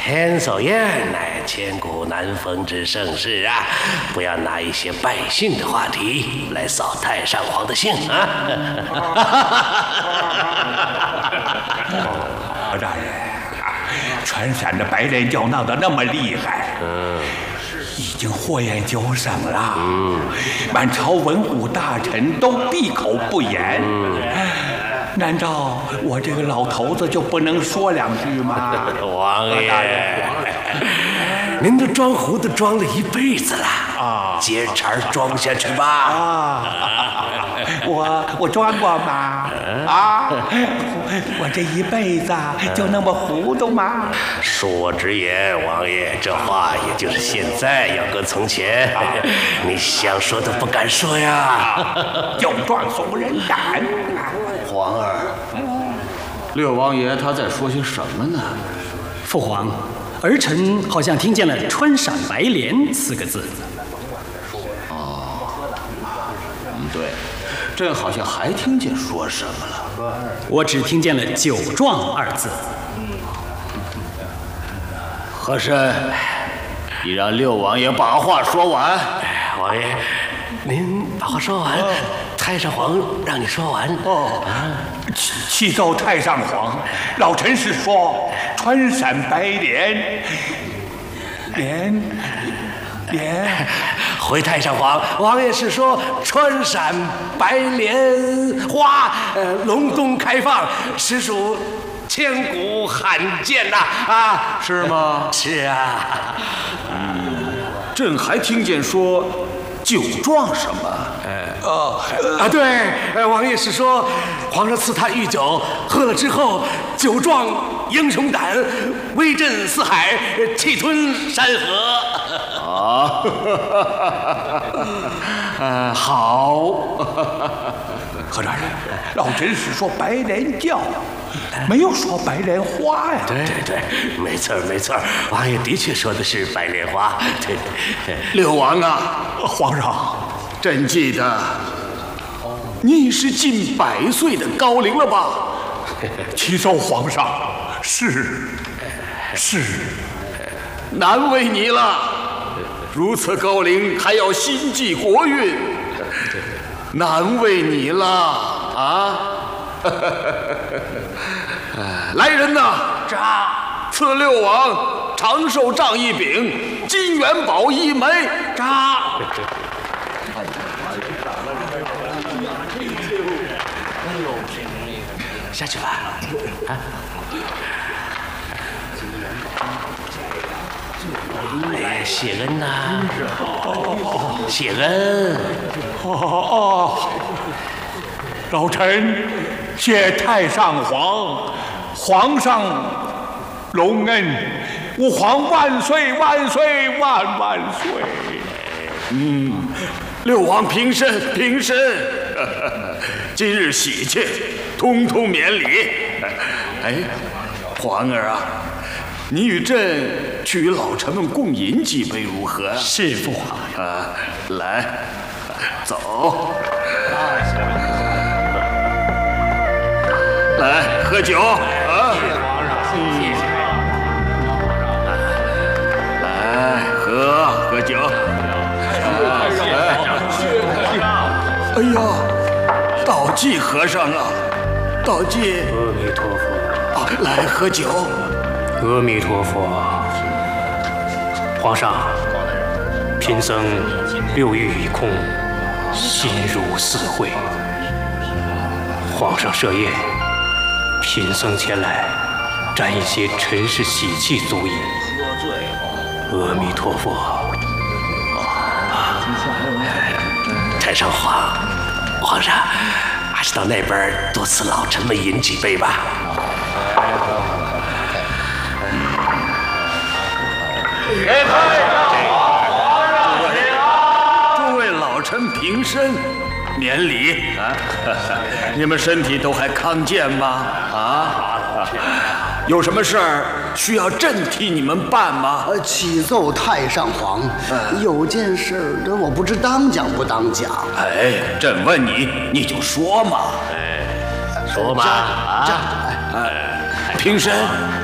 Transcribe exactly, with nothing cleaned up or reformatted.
千叟宴乃千古难逢之盛事啊！不要拿一些败兴的话题来扫太上皇的兴啊！ 大人，川陕的白莲教闹得那么厉害，嗯，已经火焰九省了，嗯，满朝文武大臣都闭口不言，嗯，难道我这个老头子就不能说两句吗？ 王爷，您都装糊涂装了一辈子了啊，接茬装下去吧。 啊，我我装过吗？啊，我这一辈子就那么糊涂吗？ 恕我直言，王爷，这话也就是现在，要搁从前，你想说都不敢说呀。 有壮怂人胆。 皇儿，六王爷他在说些什么呢？ 父皇，儿臣好像听见了“川陕白莲”四个字。 哦，嗯，对，朕好像还听见说什么了。 我只听见了“酒壮”二字。 和珅，你让六王爷把话说完。 王爷，您把话说完。太上皇让你说完哦。启启奏太上皇，老臣是说川陕白莲，莲莲。 回太上皇，王爷是说川陕白莲花，呃，隆冬开放，实属千古罕见呐！啊， 是吗？ 是啊。 嗯，朕还听见说酒壮什么？ 哦啊，对，呃，王爷是说，皇上赐他御酒，喝了之后，酒壮英雄胆，威震四海，气吞山河。 啊，呃，好。 何大人，老臣是说白莲教，没有说白莲花呀。 对对对，没错没错，王爷的确说的是白莲花。对对， 六王啊， 皇上。 朕记得，你是近百岁的高龄了吧？ 启奏皇上，是是， 难为你了。如此高龄还要心系国运，难为你了啊！来人呐， 扎！ 赐六王长寿杖一柄，金元宝一枚， 扎！下去吧，啊！哎，谢恩呐，谢恩。 哦哦，老臣谢太上皇，皇上隆恩，吾皇万岁万岁万万岁。 嗯，六王平身平身，今日喜庆，通通免礼。哎，皇儿啊，你与朕去与老臣们共饮几杯如何？ 是父皇啊，来，走，来喝酒啊！ 谢谢皇上，谢谢。 来喝喝酒。哎呀，道济和尚啊，道济！ 阿弥陀佛！ 啊，来喝酒。 阿弥陀佛！皇上，贫僧六欲已空，心如死灰。皇上设宴，贫僧前来沾一些尘世喜气足矣。阿弥陀佛！ 太上皇，皇上，还是到那边多赐老臣们饮几杯吧。 给太上皇！诸位老臣平身，免礼啊！你们身体都还康健吗？啊？有什么事儿需要朕替你们办吗？ 呃，启奏太上皇，有件事这我不知当讲不当讲。 哎，朕问你，你就说嘛。 哎，说嘛啊！ 哎，平身。